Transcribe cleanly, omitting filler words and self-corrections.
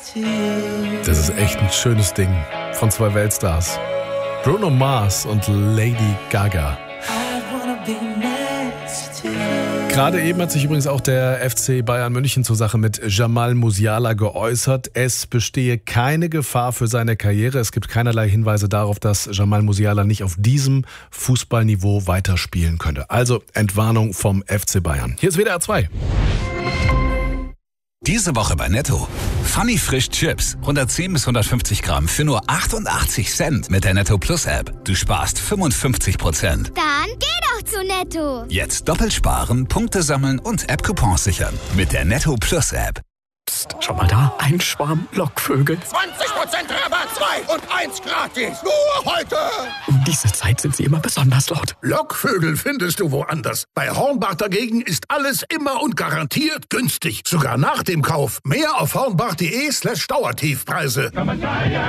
Das ist echt ein schönes Ding von zwei Weltstars. Bruno Mars und Lady Gaga. Gerade eben hat sich übrigens auch der FC Bayern München zur Sache mit Jamal Musiala geäußert. Es bestehe keine Gefahr für seine Karriere. Es gibt keinerlei Hinweise darauf, dass Jamal Musiala nicht auf diesem Fußballniveau weiterspielen könnte. Also Entwarnung vom FC Bayern. Hier ist WDR 2. Diese Woche bei Netto. Funny Frisch Chips. 110 bis 150 Gramm für nur 88 Cent mit der Netto Plus App. Du sparst 55%. Dann geh doch zu Netto. Jetzt doppelt sparen, Punkte sammeln und App-Coupons sichern. Mit der Netto Plus App. Psst, schau mal da. Ein Schwarm Lockvögel. 20% Rabatt, 2 und 1 gratis. Nur heute. Um diese Zeit sind sie immer besonders laut. Lockvögel findest du woanders. Bei Hornbach dagegen ist alles immer und garantiert günstig. Sogar nach dem Kauf. Mehr auf hornbach.de/Dauertiefpreise.